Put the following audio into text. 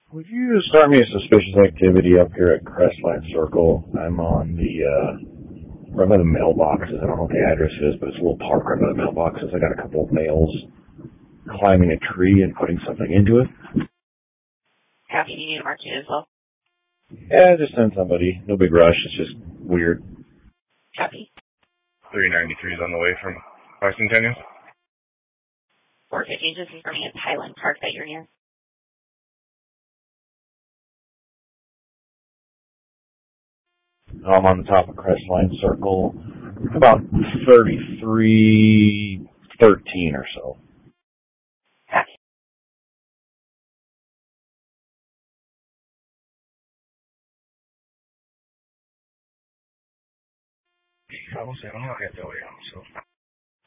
Would you start me a suspicious activity up here at Crestline Circle? I'm on right by the mailboxes. I don't know what the address is, but it's a little park right by the mailboxes. I got a couple of males climbing a tree and putting something into it. Copy, you need to mark it as well. Yeah, just send somebody. No big rush. It's just weird. Copy. 393 is on the way from Bicentennial. 450, just confirming it's Highland Park that you're near. I'm on the top of Crestline Circle, about 3313 or so. Copy. Vamos a ver, vamos a ver,